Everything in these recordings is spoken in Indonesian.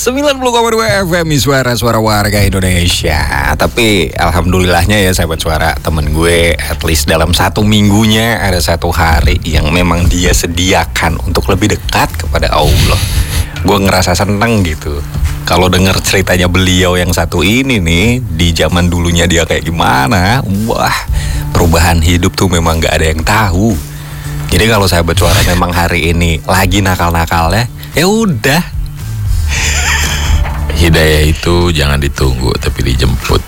90,2 FM suara warga Indonesia. Tapi alhamdulillahnya ya sahabat suara, temen gue at least dalam satu minggunya ada satu hari yang memang dia sediakan untuk lebih dekat kepada Allah. Gue ngerasa seneng gitu kalau denger ceritanya beliau yang satu ini nih, di zaman dulunya dia kayak gimana. Wah, perubahan hidup tuh memang gak ada yang tahu. Jadi kalau sahabat suara memang hari ini lagi nakal-nakalnya, ya udah, hidayah itu jangan ditunggu tapi dijemput.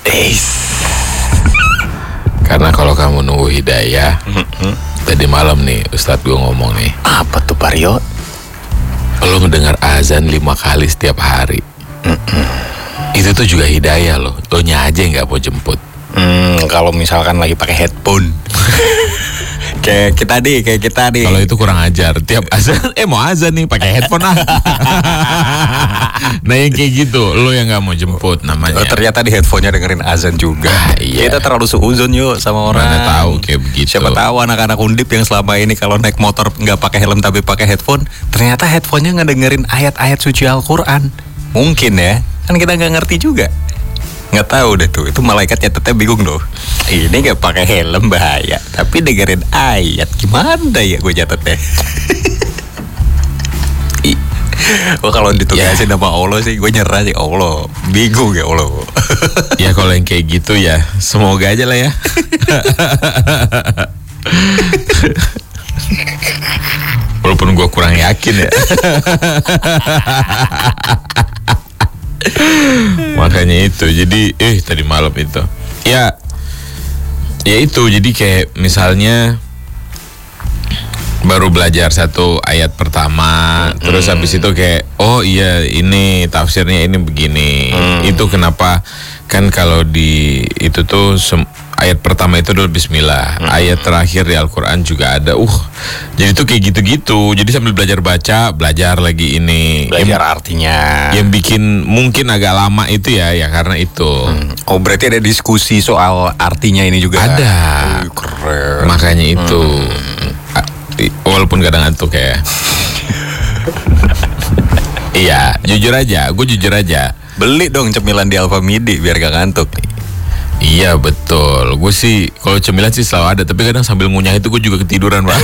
Karena kalau kamu nunggu hidayah, tadi malam nih Ustadz gue ngomong nih, apa tuh Paryo? lo ngedengar azan 5 kali setiap hari, itu tuh juga hidayah lo nya aja nggak mau jemput. Kalau misalkan lagi pakai headphone kayak kita nih. Kalau itu kurang ajar. Tiap azan, mau azan nih pakai headphone ah. Nah yang kayak gitu, lo yang nggak mau jemput namanya. Ternyata di headphone-nya dengerin azan juga. Iya. Kita terlalu seuzon yuk sama orang. Mana tahu kayak begitu. Siapa tahu anak-anak Undip yang selama ini kalau naik motor nggak pakai helm tapi pakai headphone, ternyata headphone-nya ngedengerin ayat-ayat suci Al-Quran. Mungkin ya, kan kita nggak ngerti juga. Nggak tahu deh tuh, itu malaikat nyatetnya bingung loh. Ini nggak pakai helm bahaya, tapi dengerin ayat gimana ya gue nyatetnya. Oh kalau ditugasin sama Allah sih gue nyerah sih. Allah bingung ya Allah. Ya kalau yang kayak gitu ya semoga aja lah ya. Walaupun gue kurang yakin ya. Makanya itu. Jadi tadi malam itu ya itu, jadi kayak misalnya baru belajar satu ayat pertama, terus habis itu kayak oh iya ini tafsirnya ini begini. Itu kenapa kan kalau di itu tuh ayat pertama itu adalah bismillah, ayat terakhir di Al-Quran juga ada. Jadi tuh kayak gitu-gitu. Jadi sambil belajar lagi ini. Belajar artinya. Yang bikin mungkin agak lama itu ya karena itu. Oh berarti ada diskusi soal artinya ini juga. Ada. Keren. Makanya itu. Walaupun kadang ngantuk ya. Iya, gue jujur aja. Beli dong cemilan di Alfamidi biar gak ngantuk. Iya betul, gue sih kalau cemilan sih selalu ada, tapi kadang sambil ngunyah itu gue juga ketiduran Pak.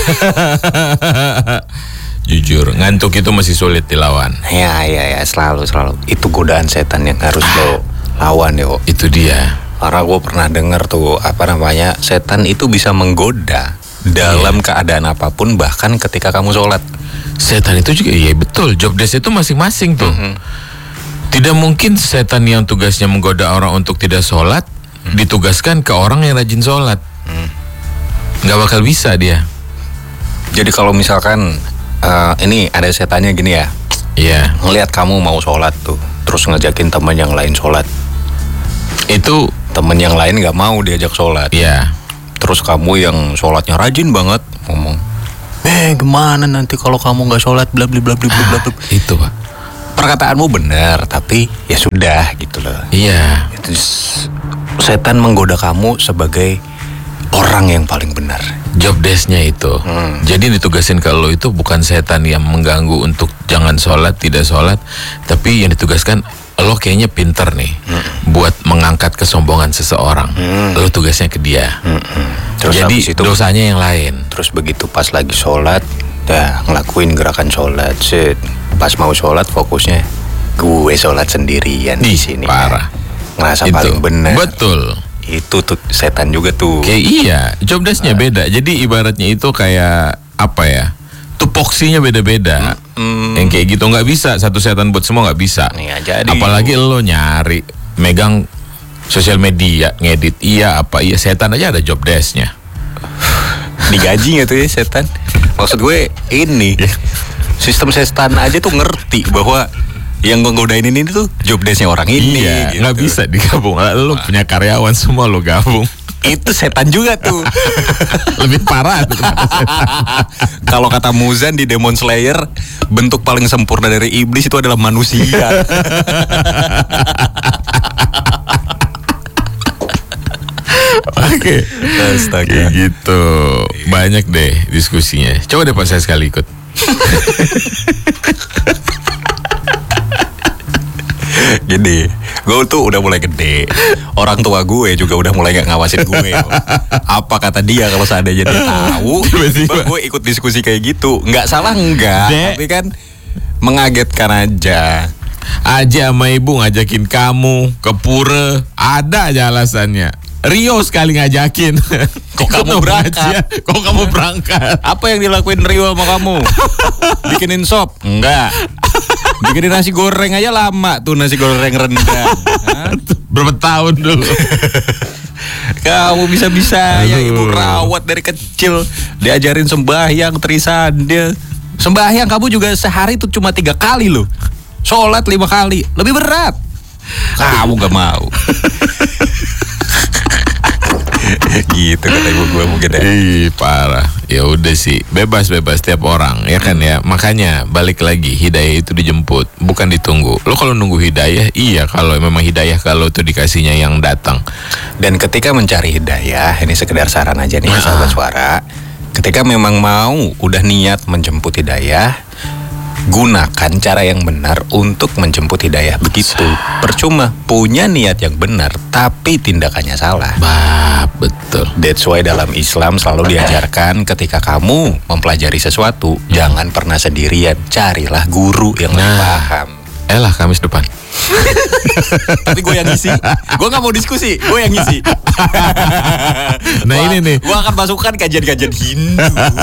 Jujur, ngantuk itu masih sulit dilawan. Ya selalu. Itu godaan setan yang harus lo lawan yo. Itu dia. Karena gue pernah dengar tuh setan itu bisa menggoda dalam keadaan apapun, bahkan ketika kamu sholat. Setan itu juga iya betul, job desk itu masing-masing tuh. Tidak mungkin setan yang tugasnya menggoda orang untuk tidak sholat ditugaskan ke orang yang rajin sholat. Nggak bakal bisa dia. Jadi kalau misalkan ini ada setannya gini ya, iya, ngelihat kamu mau sholat tuh, terus ngajakin teman yang lain sholat, itu teman yang lain nggak mau diajak sholat. Iya. Terus kamu yang sholatnya rajin banget ngomong, gimana nanti kalau kamu nggak sholat bla bla bla bla bla bla. Itu Pak, perkataanmu benar, tapi ya sudah gitu loh. Iya. Itu setan menggoda kamu sebagai orang yang paling benar. Job desk-nya itu. Jadi ditugasin ke lo itu bukan setan yang mengganggu untuk jangan sholat, tidak sholat, tapi yang ditugaskan lo kayaknya pinter nih buat mengangkat kesombongan seseorang. Lo tugasnya ke dia. Terus jadi itu, dosanya yang lain. Terus begitu pas lagi sholat, ngelakuin gerakan sholat, pas mau sholat fokusnya gue sholat sendirian di sini. Parah. Ngerasa itu paling benar. Betul. Itu tuh setan juga tuh. Kayak iya, job desk-nya beda. Jadi ibaratnya itu kayak apa ya? Tupoksinya beda-beda. Yang kayak gitu nggak bisa, satu setan buat semua nggak bisa. Iya, jadi apalagi lo nyari megang sosial media, ngedit setan aja ada job desk-nya. Digaji nggak tuh ya setan? Maksud gue ini sistem setan aja tuh ngerti bahwa yang nggodain ini tuh job desk-nya orang ini. Iya, gitu. Nggak bisa digabung. Lo punya karyawan semua lo gabung. Itu setan juga tuh. Lebih parah tuh. Kalau kata Muzan di Demon Slayer, bentuk paling sempurna dari iblis itu adalah manusia. Oke. Astaga. Kayak gitu. Banyak deh diskusinya. Coba deh Pak saya sekali ikut. Gini, gue tuh udah mulai gede. Orang tua gue juga udah mulai gak ngawasin gue. Apa kata dia kalau seandainya dia tahu, tiba-tiba gue ikut diskusi kayak gitu. Nggak salah enggak, tapi kan mengagetkan aja. Aja sama ibu ngajakin kamu ke pura, ada aja alasannya. Rio sekali ngajakin. Kok kamu berangkat? Kok kamu berangkat? Apa yang dilakuin Rio sama kamu? Bikinin sop? Enggak. Bikinin nasi goreng aja lama tuh, nasi goreng rendang. Berapa tahun dulu? Kamu bisa-bisa ya ibu rawat dari kecil, diajarin sembahyang, trisanda. Sembahyang kamu juga sehari tuh cuma 3 kali loh. Sholat 5 kali, lebih berat. Kamu gak mau. Gitu kata ibu gue mungkin ya. Ih, parah. Ya udah sih, bebas tiap orang ya kan ya. Makanya balik lagi, hidayah itu dijemput, bukan ditunggu. Lo kalau nunggu hidayah, iya kalau memang hidayah kalau itu dikasihnya yang datang. Dan ketika mencari hidayah, ini sekedar saran aja nih sahabat suara. Ketika memang mau udah niat menjemput hidayah, gunakan cara yang benar untuk menjemput hidayah. Begitu. Percuma punya niat yang benar tapi tindakannya salah. Betul. That's why dalam Islam selalu diajarkan ketika kamu mempelajari sesuatu, jangan pernah sendirian, carilah guru yang lebih paham. Kamis depan. Tapi gue yang ngisi. Gue gak mau diskusi, gue yang ngisi. Nah ini nih, gue akan masukkan kajian-kajian Hindu